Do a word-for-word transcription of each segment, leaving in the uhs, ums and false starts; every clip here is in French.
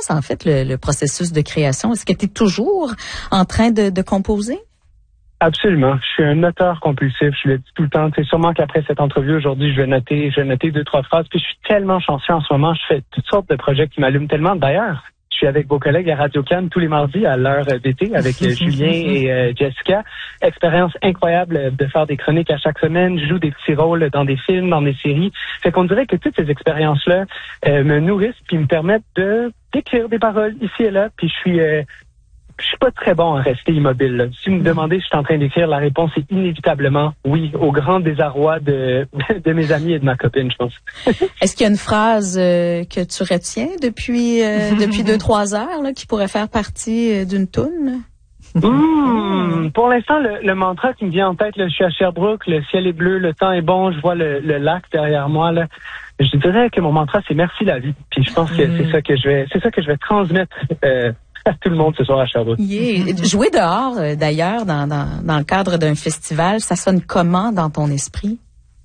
passe en fait le, le processus de création? Est-ce que tu es toujours en train de, de composer? Absolument. Je suis un noteur compulsif. Je le dis tout le temps. C'est sûrement qu'après cette entrevue aujourd'hui, je vais noter, je vais noter deux, trois phrases. Puis je suis tellement chanceux en ce moment. Je fais toutes sortes de projets qui m'allument tellement. D'ailleurs, je suis avec vos collègues à Radio-Can tous les mardis à l'heure d'été avec Julien et euh, Jessica. Expérience incroyable de faire des chroniques à chaque semaine. Je joue des petits rôles dans des films, dans des séries. Fait qu'on dirait que toutes ces expériences-là euh, me nourrissent puis me permettent de d'écrire des paroles ici et là. Puis je suis euh, Je suis pas très bon à rester immobile. Là. Si vous me demandez si je suis en train d'écrire, la réponse est inévitablement oui, au grand désarroi de, de mes amis et de ma copine, je pense. Est-ce qu'il y a une phrase euh, que tu retiens depuis euh, depuis deux, trois heures là, qui pourrait faire partie euh, d'une toune? Mmh, pour l'instant, le, le mantra qui me vient en tête, là, je suis à Sherbrooke, le ciel est bleu, le temps est bon, je vois le, le lac derrière moi. Là. Je dirais que mon mantra, c'est merci la vie. Puis je pense que mmh. c'est ça que je vais, c'est ça que je vais transmettre. Euh, à tout le monde ce soir à Sherbrooke. Yeah. Jouer dehors, euh, d'ailleurs, dans, dans, dans le cadre d'un festival, ça sonne comment dans ton esprit?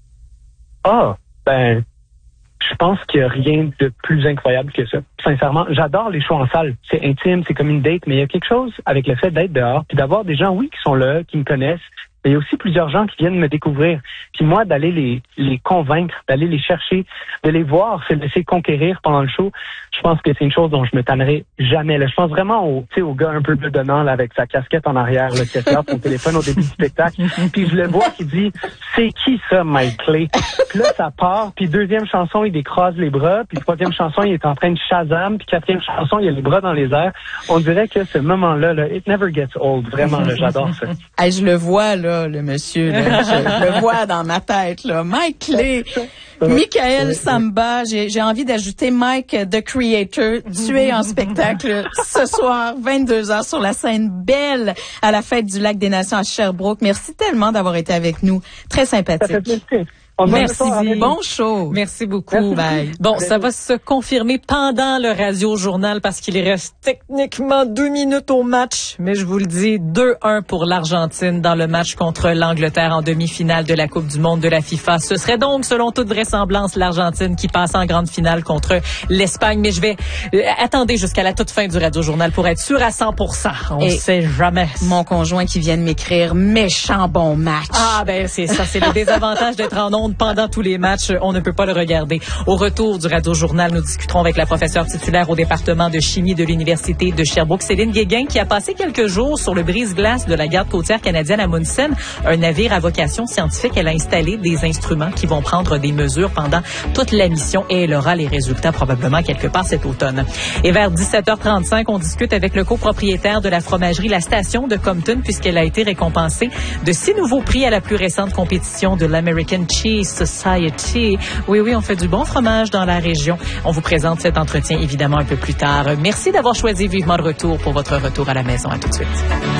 Ah, ben, je pense qu'il n'y a rien de plus incroyable que ça. Sincèrement, j'adore les shows en salle. C'est intime, c'est comme une date, mais il y a quelque chose avec le fait d'être dehors, puis d'avoir des gens, oui, qui sont là, qui me connaissent, mais il y a aussi plusieurs gens qui viennent me découvrir. Puis moi, d'aller les les convaincre, d'aller les chercher, de les voir, se laisser conquérir pendant le show, je pense que c'est une chose dont je me tannerai jamais. Là. Je pense vraiment au, tu sais, au gars un peu bedonnant là, avec sa casquette en arrière, là, qui regarde son téléphone au début du spectacle. Puis je le vois qui dit « C'est qui ça, Mike Clay? » Puis là, ça part. Puis deuxième chanson, il décroise les bras. Puis troisième chanson, il est en train de Shazam. Puis quatrième chanson, il a les bras dans les airs. On dirait que ce moment-là, là, it never gets old. Vraiment, là, j'adore ça. Hey, je le vois, là, le monsieur. Là, je le vois dans ma tête. Là. Mike Clay, Michael Samba. J'ai, j'ai envie d'ajouter Mike, the Creator, tué en spectacle ce soir, vingt-deux heures sur la scène Belle à la Fête du Lac des Nations à Sherbrooke. Merci tellement d'avoir été avec nous. Très sympathique. Ça fait plaisir. Merci. Bon show. Merci beaucoup. Merci. Bye. Bon, ça va se confirmer pendant le Radio-Journal parce qu'il reste techniquement deux minutes au match. Mais je vous le dis, deux un pour l'Argentine dans le match contre l'Angleterre en demi-finale de la Coupe du monde de la FIFA. Ce serait donc, selon toute vraisemblance, l'Argentine qui passe en grande finale contre l'Espagne. Mais je vais euh, attendre jusqu'à la toute fin du Radio-Journal pour être sûr à cent pour cent. On ne sait jamais. Mon conjoint qui vient de m'écrire, méchant bon match. Ah, ben, c'est ça. C'est le désavantage d'être en ondes pendant tous les matchs. On ne peut pas le regarder. Au retour du Radio-Journal, nous discuterons avec la professeure titulaire au département de chimie de l'Université de Sherbrooke, Céline Guéguin, qui a passé quelques jours sur le brise-glace de la garde côtière canadienne Amundsen, un navire à vocation scientifique. Elle a installé des instruments qui vont prendre des mesures pendant toute la mission et elle aura les résultats probablement quelque part cet automne. Et vers dix-sept heures trente-cinq, on discute avec le copropriétaire de la fromagerie La Station de Compton, puisqu'elle a été récompensée de six nouveaux prix à la plus récente compétition de l'American Cheese Society. Oui, oui, on fait du bon fromage dans la région. On vous présente cet entretien évidemment un peu plus tard. Merci d'avoir choisi Vivement le Retour pour votre retour à la maison. À tout de suite.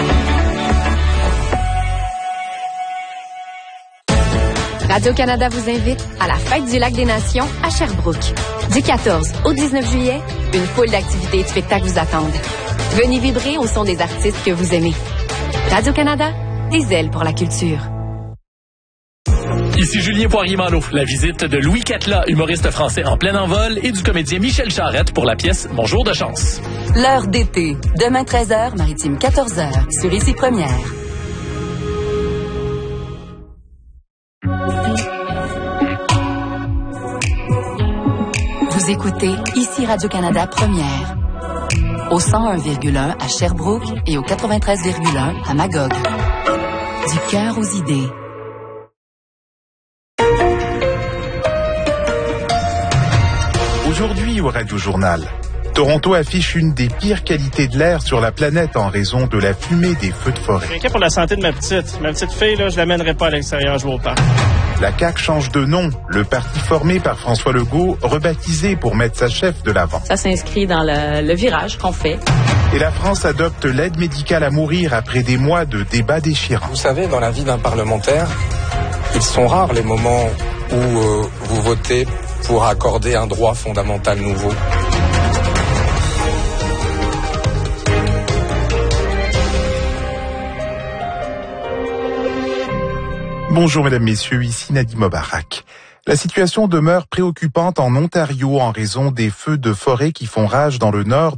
Radio-Canada vous invite à la Fête du Lac des Nations à Sherbrooke. Du quatorze au dix-neuf juillet, une foule d'activités et de spectacles vous attendent. Venez vibrer au son des artistes que vous aimez. Radio-Canada, des ailes pour la culture. Ici Julien Poirier-Malo. La visite de Louis Catla, humoriste français en plein envol, et du comédien Michel Charette pour la pièce Mon jour de chance. L'heure d'été. Demain treize heures, Maritime quatorze heures. Sur Ici Première. Vous écoutez Ici Radio-Canada Première. Au cent un virgule un à Sherbrooke et au quatre-vingt-treize virgule un à Magog. Du cœur aux idées. Aujourd'hui au Radio-Journal, Toronto affiche une des pires qualités de l'air sur la planète en raison de la fumée des feux de forêt. Je suis inquiet pour la santé de ma petite. Ma petite fille, là, je l'amènerai pas à l'extérieur jouer au parc. La C A Q change de nom. Le parti formé par François Legault, rebaptisé pour mettre sa chef de l'avant. Ça s'inscrit dans le, le virage qu'on fait. Et la France adopte l'aide médicale à mourir après des mois de débats déchirants. Vous savez, dans la vie d'un parlementaire, ils sont rares les moments où euh, vous votez pour accorder un droit fondamental nouveau. Bonjour mesdames, messieurs, ici Nadim Mobarak. La situation demeure préoccupante en Ontario en raison des feux de forêt qui font rage dans le nord